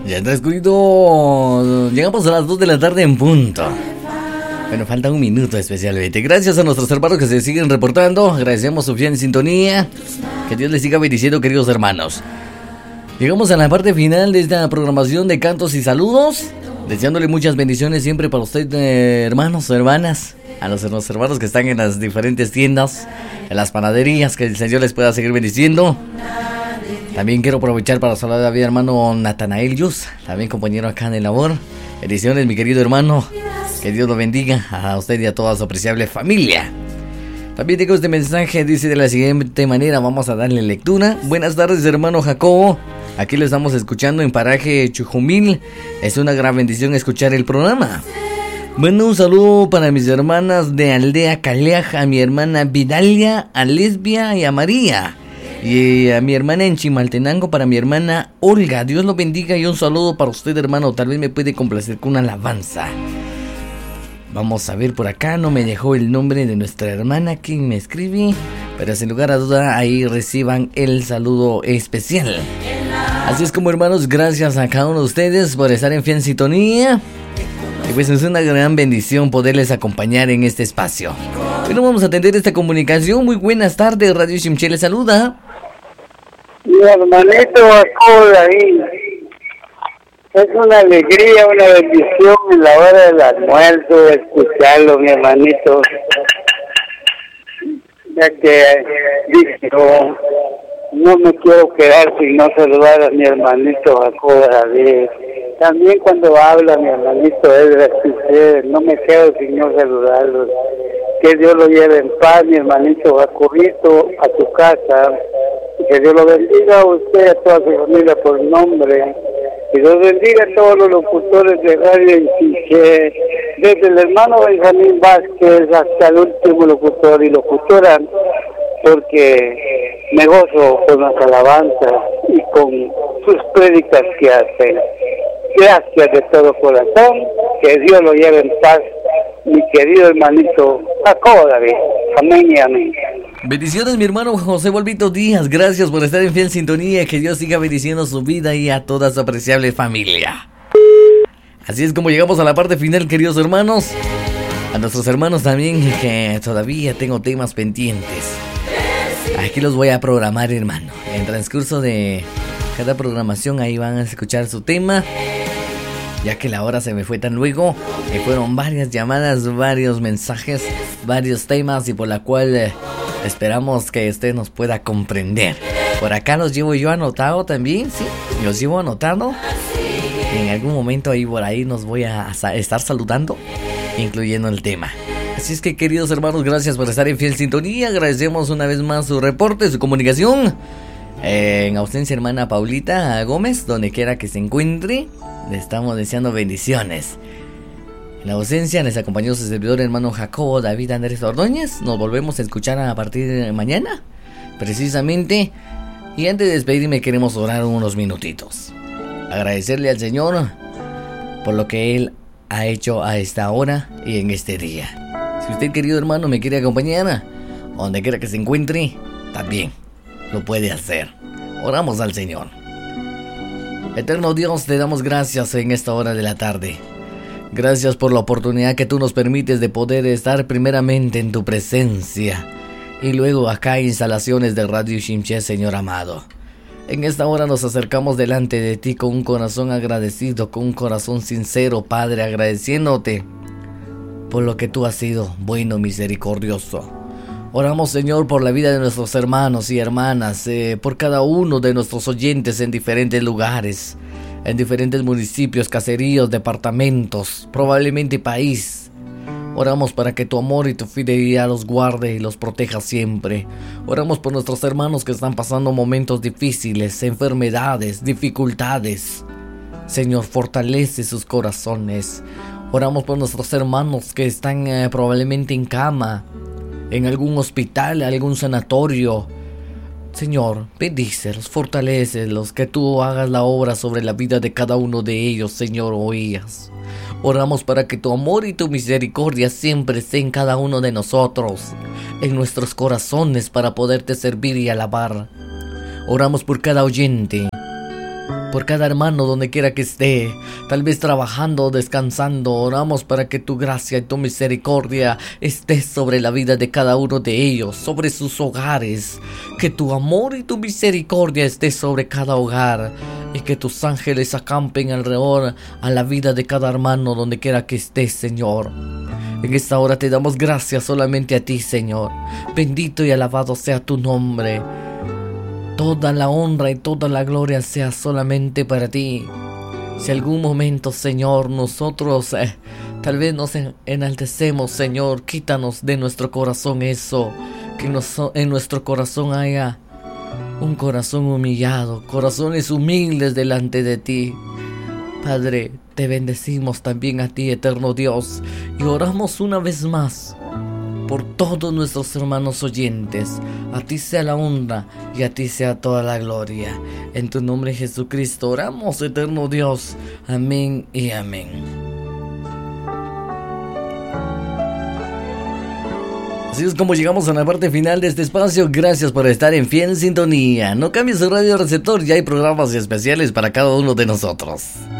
Ya transcurrido. Llegamos a las 2 de la tarde en punto. Bueno, falta un minuto especialmente. Gracias a nuestros hermanos que se siguen reportando. Agradecemos su fiel sintonía. Que Dios les siga bendiciendo, queridos hermanos. Llegamos a la parte final de esta programación de cantos y saludos. Deseándole muchas bendiciones siempre para usted, hermanos o hermanas. A los hermanos que están en las diferentes tiendas, en las panaderías, que el Señor les pueda seguir bendiciendo. También quiero aprovechar para saludar a mi hermano Natanael Yus, también compañero acá de labor. Bendiciones, mi querido hermano. Que Dios lo bendiga a usted y a toda su apreciable familia. También tengo este mensaje, dice de la siguiente manera, vamos a darle lectura. Buenas tardes, hermano Jacobo. Aquí lo estamos escuchando en Paraje Chujumil. Es una gran bendición escuchar el programa. Bueno, un saludo para mis hermanas de Aldea Caleaja, a mi hermana Vidalia, a Lesbia y a María. Y a mi hermana en Chimaltenango, para mi hermana Olga. Dios lo bendiga y un saludo para usted, hermano. Tal vez me puede complacer con una alabanza. Vamos a ver por acá, no me dejó el nombre de nuestra hermana quien me escribe, pero sin lugar a duda ahí reciban el saludo especial. Así es como, hermanos, gracias a cada uno de ustedes por estar en fiel sintonía. Y pues es una gran bendición poderles acompañar en este espacio. Bueno, vamos a atender esta comunicación. Muy buenas tardes, Radio Shimche les saluda. Mi hermanito Jacobo ahí. Es una alegría, una bendición en la hora del almuerzo escucharlo, mi hermanito. Ya que dije, no me quiero quedar sin no saludar a mi hermanito Jacobo David. También cuando habla mi hermanito Edra, no me quedo sin no saludarlos. Que Dios lo lleve en paz, mi hermanito Jacobito, a tu casa. Que Dios lo bendiga a usted y a toda su familia por nombre. Que Dios bendiga a todos los locutores de Radio Iquique, desde el hermano Benjamín Vázquez hasta el último locutor y locutora, porque me gozo con las alabanzas y con sus prédicas que hacen. Gracias de todo corazón, que Dios lo lleve en paz, mi querido hermanito Jacobo David. Amén y amén. Bendiciones, mi hermano José Volvito Díaz. Gracias por estar en fiel sintonía. Que Dios siga bendiciendo su vida y a toda su apreciable familia. Así es como llegamos a la parte final, queridos hermanos. A nuestros hermanos también, que todavía tengo temas pendientes. Aquí los voy a programar, hermano. En transcurso de cada programación ahí van a escuchar su tema. Ya que la hora se me fue tan luego, fueron varias llamadas, varios mensajes, varios temas y por la cual esperamos que usted nos pueda comprender. Por acá los llevo yo anotado también, sí, los llevo anotando. En algún momento ahí por ahí nos voy a estar saludando, incluyendo el tema. Así es que, queridos hermanos, gracias por estar en fiel sintonía. Agradecemos una vez más su reporte, su comunicación. En ausencia, hermana Paulita Gómez, donde quiera que se encuentre, le estamos deseando bendiciones. En la ausencia les acompañó su servidor, hermano Jacobo David Andrés Ordóñez. Nos volvemos a escuchar a partir de mañana, precisamente. Y antes de despedirme queremos orar unos minutitos. Agradecerle al Señor por lo que Él ha hecho a esta hora y en este día. Si usted, querido hermano, me quiere acompañar, donde quiera que se encuentre, también lo puede hacer. Oramos al Señor. Eterno Dios, te damos gracias en esta hora de la tarde. Gracias por la oportunidad que tú nos permites de poder estar primeramente en tu presencia y luego acá en instalaciones de Radio Shimche, Señor amado. En esta hora nos acercamos delante de ti con un corazón agradecido, con un corazón sincero, Padre, agradeciéndote por lo que tú has sido bueno, misericordioso. Oramos, Señor, por la vida de nuestros hermanos y hermanas, por cada uno de nuestros oyentes en diferentes lugares, en diferentes municipios, caseríos, departamentos, probablemente país. Oramos para que tu amor y tu fidelidad los guarde y los proteja siempre. Oramos por nuestros hermanos que están pasando momentos difíciles, enfermedades, dificultades. Señor, fortalece sus corazones. Oramos por nuestros hermanos que están probablemente en cama, en algún hospital, algún sanatorio. Señor, bendícelos, fortalécelos, que tú hagas la obra sobre la vida de cada uno de ellos, Señor, oías. Oramos para que tu amor y tu misericordia siempre estén en cada uno de nosotros, en nuestros corazones, para poderte servir y alabar. Oramos por cada oyente por cada hermano donde quiera que esté, tal vez trabajando o descansando. Oramos para que tu gracia y tu misericordia esté sobre la vida de cada uno de ellos, sobre sus hogares. Que tu amor y tu misericordia esté sobre cada hogar y que tus ángeles acampen alrededor a la vida de cada hermano donde quiera que esté, Señor. En esta hora te damos gracias solamente a ti, Señor. Bendito y alabado sea tu nombre. Toda la honra y toda la gloria sea solamente para ti. Si algún momento, Señor, nosotros tal vez nos enaltecemos, Señor, quítanos de nuestro corazón eso. Que en nuestro corazón haya un corazón humillado, corazones humildes delante de ti. Padre, te bendecimos también a ti, eterno Dios, y oramos una vez más por todos nuestros hermanos oyentes. A ti sea la honra y a ti sea toda la gloria. En tu nombre, Jesucristo, oramos, eterno Dios. Amén y amén. Así es como llegamos a la parte final de este espacio. Gracias por estar en fiel sintonía. No cambies el radio receptor, ya hay programas especiales para cada uno de nosotros.